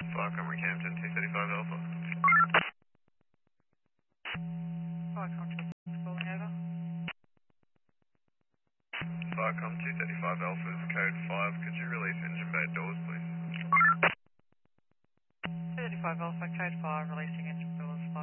Falcon Rockhampton, 235 Alpha. Falcon calling over. Falcon 235 Alpha's code 5. Could you release engine bay doors, please? 235 Alpha, code 5, releasing engine